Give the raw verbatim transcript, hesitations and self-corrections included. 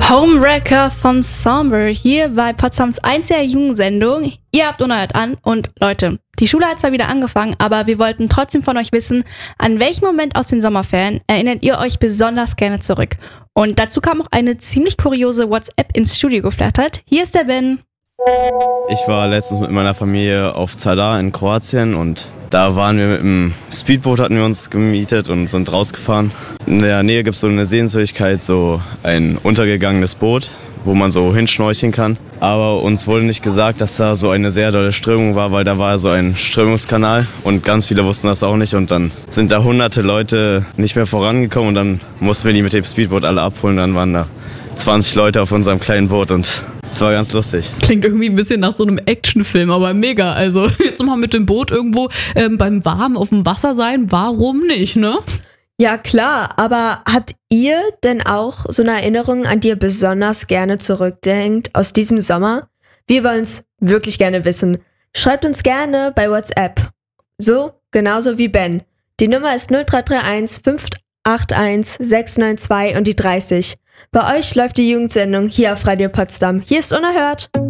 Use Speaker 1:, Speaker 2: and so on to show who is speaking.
Speaker 1: Homewrecker von Somber hier bei Potsdams einziger Jugendsendung. Ihr habt Unerhört an und Leute, die Schule hat zwar wieder angefangen, aber wir wollten trotzdem von euch wissen, an welchen Moment aus den Sommerferien erinnert ihr euch besonders gerne zurück? Und dazu kam auch eine ziemlich kuriose WhatsApp ins Studio geflattert. Hier ist der Ben.
Speaker 2: Ich war letztens mit meiner Familie auf Zadar in Kroatien und da waren wir mit einem Speedboot, hatten wir uns gemietet und sind rausgefahren. In der Nähe gibt es so eine Sehenswürdigkeit, so ein untergegangenes Boot, wo man so hinschnorcheln kann. Aber uns wurde nicht gesagt, dass da so eine sehr dolle Strömung war, weil da war so ein Strömungskanal und ganz viele wussten das auch nicht. Und dann sind da hunderte Leute nicht mehr vorangekommen und dann mussten wir die mit dem Speedboot alle abholen. Dann waren da zwanzig Leute auf unserem kleinen Boot und es war ganz lustig.
Speaker 3: Klingt irgendwie ein bisschen nach so einem Actionfilm, aber mega. Also jetzt nochmal mit dem Boot irgendwo ähm, beim Warmen auf dem Wasser sein, warum nicht, ne?
Speaker 4: Ja klar, aber habt ihr denn auch so eine Erinnerung, an die ihr besonders gerne zurückdenkt aus diesem Sommer? Wir wollen es wirklich gerne wissen. Schreibt uns gerne bei WhatsApp. So, genauso wie Ben. Die Nummer ist null drei drei eins fünf acht eins sechs neun zwei und die dreißig. Bei euch läuft die Jugendsendung hier auf Radio Potsdam. Hier ist Unerhört.